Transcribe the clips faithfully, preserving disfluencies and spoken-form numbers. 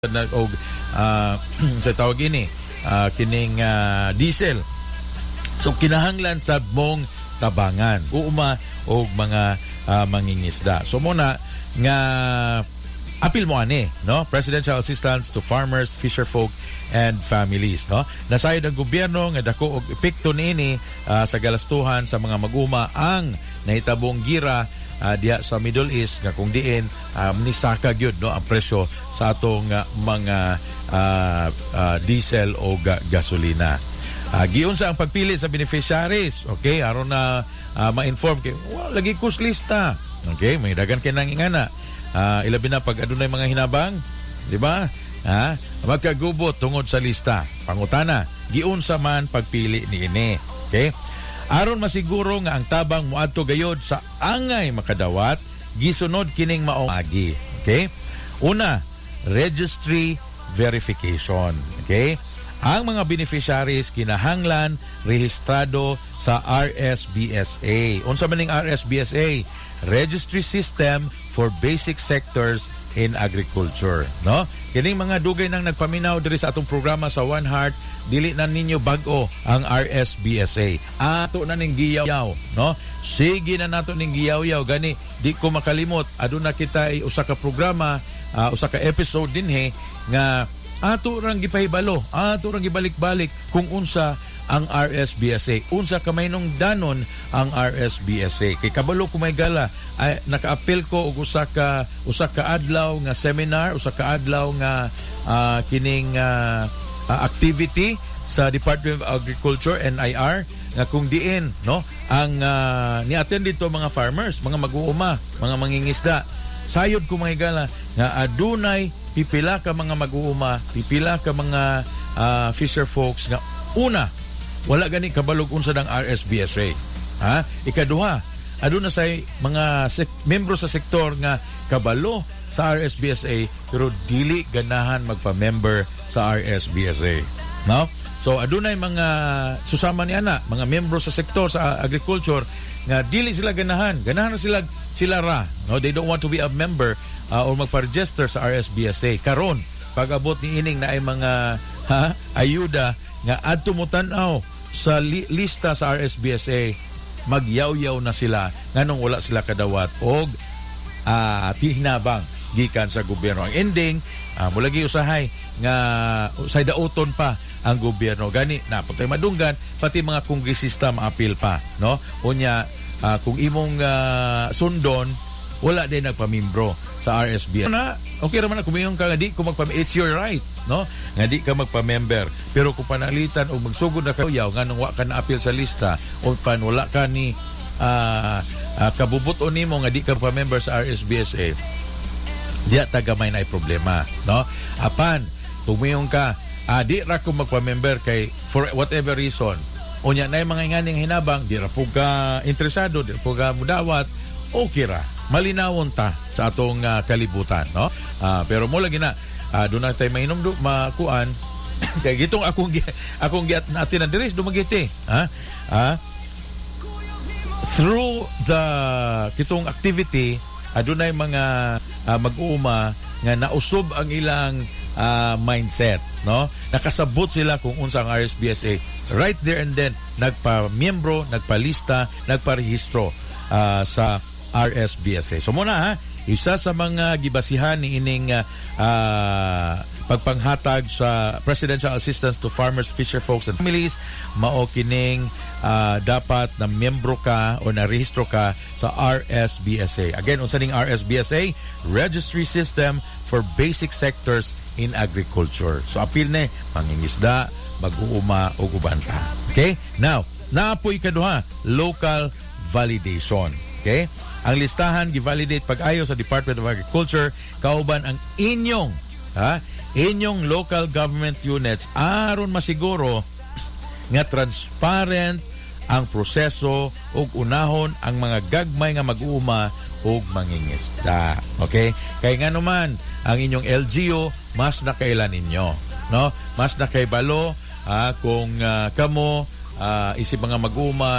na og uh, sa tawag ini uh, kining uh, diesel, so kinahanglan sa mong tabangan uuma og mga uh, mangingisda. So muna nga apil mo ani, no, presidential assistance to farmers, fisherfolk and families, no. Nasayod ang gobyerno nga dako og epekto niini uh, sa galastuhan sa mga mag-uma ang nahitabong gira Uh, diha sa Middle East nga kung diin um, nisaka gyud, no, ang presyo sa atong uh, mga uh, uh, diesel o ga- gasolina. Uh, giun sa ang pagpili sa beneficiaries, okay, aron na uh, ma-inform kay wow, lagi kus lista, okay, may dagan kay nang ingana. Uh, ilabi na pag adunay mga hinabang, di ba? Ha, magkagubot tungod sa lista. Pangutana, giun sa man pagpili niini, okay? Aron masiguro nga ang tabang muadto gayod sa angay makadawat, gisunod kining maong agi. Okay? Una, registry verification. Okay? Ang mga beneficiaries kinahanglan rehistrado sa R S B S A. Unsa man ning R S B S A? Registry System for Basic Sectors in Agriculture, no? Kining mga dugay nang nagpaminaw diri sa atong programa sa One Heart, dili na ninyo bag-o ang R S B S A. Ato na ning giyaw, no? Sige na nato ning giyaw-yaw gani di ko makalimot aduna kita ay usa ka programa, uh, usa ka episode dinhi nga ato rang gipahibalo, ato rang gibalik-balik kung unsa ang R S B S A, unsa kamay nung danon ang R S B S A. Kay kabalo ko may gala ay naka-appeal ko og usa ka usa ka adlaw nga seminar, usa ka adlaw nga uh, kining uh, uh, activity sa Department of Agriculture N I R nga kung diin, no, ang uh, ni-attend dito mga farmers, mga mag-uuma, mga mangingisda. Sayod ko mga gala nga adunay pipila ka mga mag-uuma, pipila ka mga uh, fisher folks nga una wala gani kabalog unsa ng R S B S A. Ha? Ikaduha, aduna say mga sek- membro sa sektor nga kabalo sa R S B S A pero dili ganahan magpa-member sa R S B S A. No? So adunay mga susama ni ana, mga membro sa sektor sa agriculture nga dili sila ganahan. Ganahan na sila sila ra. No, they don't want to be a member uh, or magpa-register sa R S B S A. Karon pag-abot ni ining na ay mga ha, ayuda nga adto mo tan-aw sa li- lista sa R S B S A, magyaw-yaw na sila nganong wala sila kadawat og uh, tihinabang gikan sa gobyerno. Ang ending uh, mulagi usahay nga usay dauton pa ang gobyerno gani na putay madunggan pati mga kongresista maapil pa, no, unya uh, kung imong uh, sundon wala din nagpamimbro sa R S B S A na okay ra man kung mayong ka di ko magpa it's your right, no, nga di ka magpa-member pero kung panalitan o magsugod na kayaw nga nung wa ka na apil sa lista o pan wala ka ni uh, uh, kabubuton nimo nga di ka pa-member sa R S B S A, diya tagamay na ay problema, no. Apan kung mayong ka ah, di ra ko magpa-member kay for whatever reason unya na mga nganing hinabang di ra po ka interesado, di ra po ka mudawat, okay ra, malinawon ta sa atong uh, kalibutan, no. Uh, pero mo lagi na uh, doon na tayo mainom do makuan kay gitong akong akong giat natin na diris dumagiti, ha, ha? Through the kitong activity adunay mga uh, mag-uuma nga nausob ang ilang uh, mindset, no, nakasabot sila kung unsa ang R S B S A right there and then nagpa-miyembro, nagpalista, nagparehistro uh, sa R S B S A. So muna ha, isa sa mga gibasihan ni ining uh, uh, pagpanghatag sa Presidential Assistance to Farmers, Fisherfolks and Families, mao kining uh, dapat na miyembro ka o na rehistro ka sa R S B S A. Again, unsa ning R S B S A? Registry System for Basic Sectors in Agriculture. So apil ni mangingisda, mag-uuma o uban pa. Okay? Now, naapoy kaduha, local validation. Okay? Ang listahan gi-validate pag-ayo sa Department of Agriculture kauban ang inyong ha, inyong local government units aron masiguro nga transparent ang proseso ug unahon ang mga gagmay nga mag-uuma ug mangingisda. Okay? Kay nga naman ang inyong L G U mas nakailan ninyo, no? Mas nakaibalo ah, kung uh, kamo uh, isip mga mag-uuma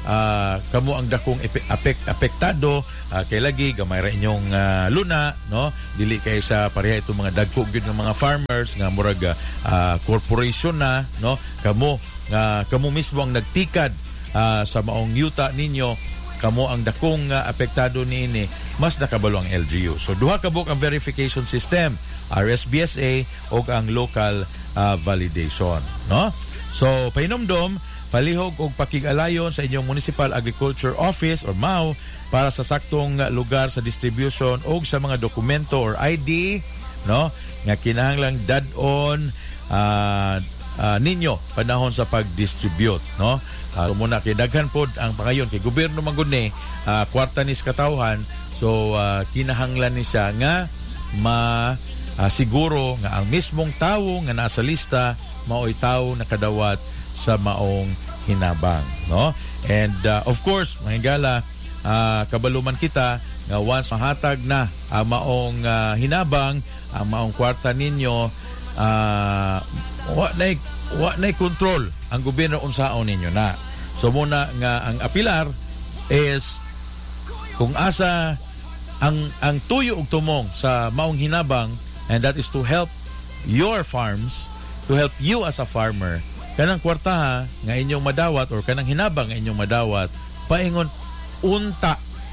uh, kamo ang dakong apek, apektado uh, kay lagi gamay ra inyong uh, luna, no, dili kay sa pareha itong mga dagko gyud ng mga farmers nga murag uh, corporation na, no, kamo uh, kamo mismo ang nagtikad uh, sa maong yuta ninyo, kamo ang dakong uh, apektado niini, mas nakabalo ang L G U. So duha ka buk ang verification system, R S B S A o ang local uh, validation, no. So painomdom, palihog og pakig-alayon sa inyong Municipal Agriculture Office or M A O para sa saktong lugar sa distribution o sa mga dokumento or I D, no, nga kinahanglang dad-on uh, uh, ninyo panahon sa pag-distribute, no. Uh, muna kay daghan pod ang pangayon kay gobyerno man gud ni uh, kwarta ni sa katawhan, so uh, kinahanglan ni siya nga ma uh, siguro nga ang mismong tawo nga nasa lista mao'y tawo nakadawat sa maong hinabang, no? And uh, of course, mahigala uh, kabaluman kita nga once mahatag na ang maong uh, hinabang, ang maong kwarta ninyo, uh, wa na wa na control ang gobyerno unsaon ninyo na. So muna nga ang apilar is kung asa ang ang tuyo ug tumong sa maong hinabang, and that is to help your farms, to help you as a farmer, kanang kwartaha nga inyong madawat or kanang hinabang nga inyong madawat, paingon unta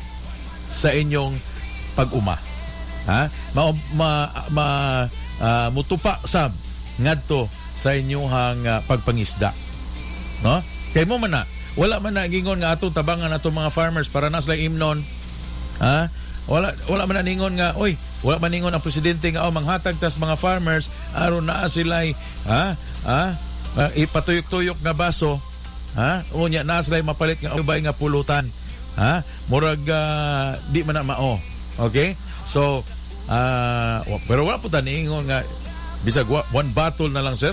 sa inyong pag-uma. Ha? Ma, ma, ma uh, mutupa sab ngadto sa inyong uh, pagpangisda. No? Kay mo man na, wala man na gingon nga atong tabangan atong mga farmers para na sila imnon. Ha? Wala wala man na ningon nga, oy, wala man ningon ang presidente nga oh, manghatag tas mga farmers aron naa sila ha? Ha? Uh, ipatuyok-tuyok nga baso, ha, unya na sila mapalit nga ubay nga pulutan, ha, murag uh, di man na mao. Okay, so uh, pero wala po taningon nga bisag one bottle na lang, sir.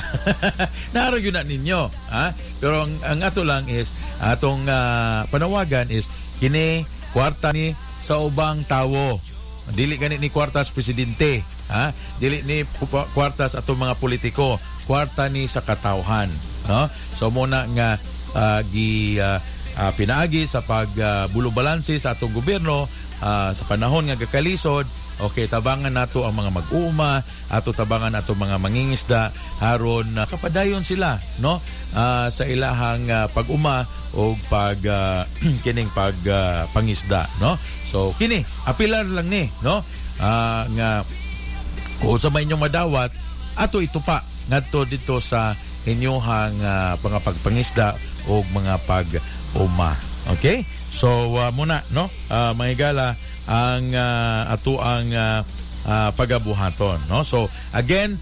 Naaro yun na ninyo, ha, pero ang, ang ato lang is atong uh, panawagan is kini kwarta ni sa ubang tawo, dili ganit ni kwartas presidente, ha, dili ni kwartas atong mga politiko, kwarta ni sa katawhan, no. So muna nga uh, gi uh, uh, pinaagi sa pag uh, bulo-balanse sa atong gobyerno uh, sa panahon nga gakalisod. Okay, tabangan nato ang mga mag-uuma, ato tabangan nato mga mangingisda aron uh, kapadayon sila, no, uh, sa ilahang uh, pag-uma o pag uh, kining pag uh, pangisda, no. So kini apilar lang ni, no, uh, nga kung sa may inyong madawat ato ito pa ngadto dito sa inyong uh, pangapagpangisda o mga pag-uma. Okay? So uh, muna, no, uh, mahigala ang uh, ato ang uh, uh, pagabuhaton, no. So again,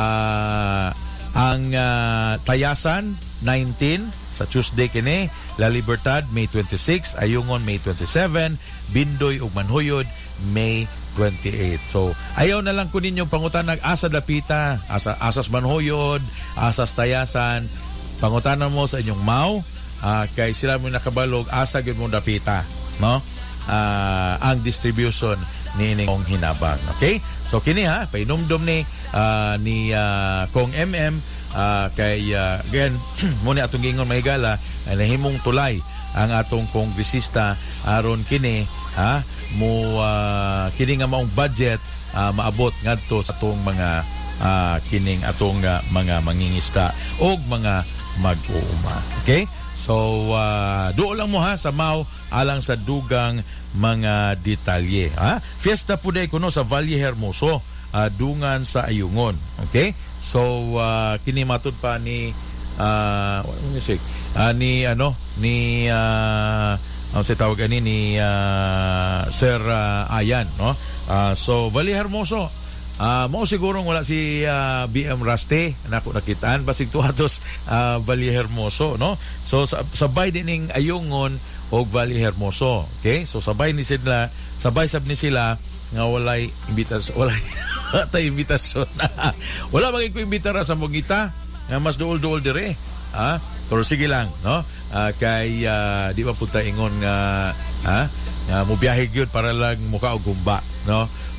uh, ang uh, Tayasan nineteen sa Tuesday kini, La Libertad May twenty-six, Ayungon May twenty-seven, Bindoy ug Manhuyod May twenty-eight. So ayaw na lang ko ninyong pangutanag asa dapita, asa asas Manhuyod, asas Tayasan, pangutanan mo sa inyong M A O, uh, kay sila mo nakabalog asa gyud mo dapita, no, uh, ang distribution ni inyong hinabang. Okay, so kini ha painomdom ni uh, ni uh, Kong M M uh, kay uh, again mo ni atong gingon mahigala ay nahimong tulay ang atong kongresista aron kini ha mo uh, kini nga maong budget uh, maabot ngadto sa atong mga uh, kining atong uh, mga mangingista o mga mag-uuma. Okay, so uh, duol lang mo ha sa M A O alang sa dugang mga detalye, ha. Fiesta po day kuno sa Valle Hermoso, uh, dungan sa Ayungon. Okay, so uh, kini matud pa ni uh, what music uh, ni ano ni uh, ang si tawag ani ni uh, Sir uh, Ayan, no. Uh, so Valle Hermoso, uh, mo siguro wala si uh, B M Raste nako nakitaan basig tuhatos uh, Valle Hermoso, no. So sa, sabay din ning Ayungon og Valle Hermoso. Okay, so sabay ni sila, sabay sab ni sila nga walay imbitasyon, walay tay imbitasyon. Wala magay ko imbitara sa Mongita nga mas duol-duol dire, ha. Pero sige lang, no. Uh, kay uh, di ba punta ingon nga ha nga mo biyahe gyud para lang muka og gumba, no.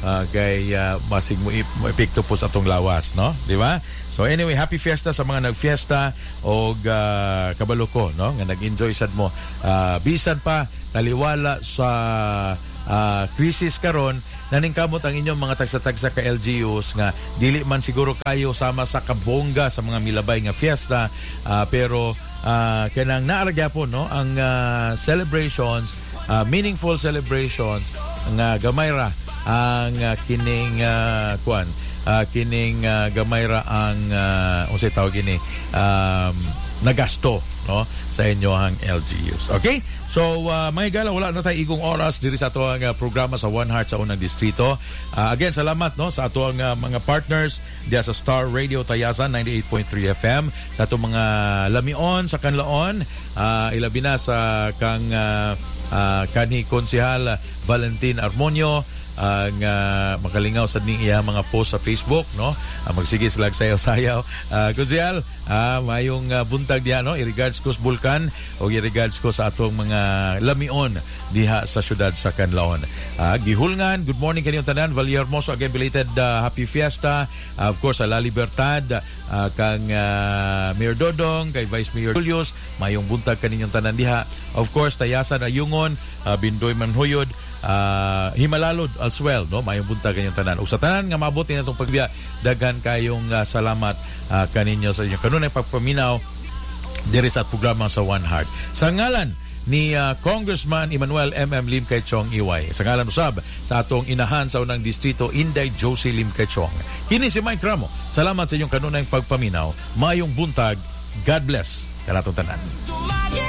uh, kay uh, masig mo epekto po sa atong lawas, no? Di ba? So anyway, happy fiesta sa mga nagfiesta og uh, kabalo ko, no? Nga nag-enjoy sad mo. Uh, bisan pa taliwala sa uh, krisis karon, naningkamot ang inyong mga tagsa-tagsa ka L G Us nga dili man siguro kayo sama sa kabongga sa mga milabay nga fiesta, uh, pero uh, kanang naaragya po, no? Ang uh, celebrations, uh, meaningful celebrations nga gamay ra ang uh, kining uh, kuan Uh, kining uh, gamay ra ang uh, unsay tawag ini um, nagasto, no, sa inyohang L G Us. Okay? So uh, mga igala, wala na tayo igong oras diri sa atoang uh, programa sa One Heart sa unang distrito. Uh, again, salamat, no, sa atoang uh, mga partners diya sa Star Radio Tayasan ninety-eight point three F M, sa atong mga lamion sa kanlaon, uh, ilabi na sa kang uh, uh, kanhi konsehal Valentin Armonio, ang uh, makalingaw sa ning iya mga post sa Facebook, no? Uh, magsige sila sayaw-sayaw. Uh, Kusyal, uh, mayong uh, buntag diha, no? I-regards ko sa Bulkan o i-regards ko sa atong mga lamion diha sa syudad sa Canlaon. Uh, gihulngan, good morning kaninyong tanan. Valle Hermoso, again belated uh, happy fiesta. Uh, of course, sa La Libertad, uh, kang uh, Mayor Dodong, kay Vice Mayor Julius, mayong buntag kaninyong tanan diha. Of course, Tayasan Ayungon, uh, Bindoy Manhuyod, Uh, Himalalod as well, no, mayong buntag kanyang tanan. O sa tanan nga mabuti na itong pagbiya, daghan kayong uh, salamat uh, kaninyo sa inyo kanunay pagpaminaw diri sa programa sa One Heart. Sa ngalan ni uh, Congressman Emmanuel M M Lim Kay Chong Iway, sa ngalan usab sa atong inahan sa unang distrito Inday Josie Lim Kay Chong, kini si Mike Ramo. Salamat sa inyong kanunay pagpaminaw. Mayong buntag. God bless kanatong tanan.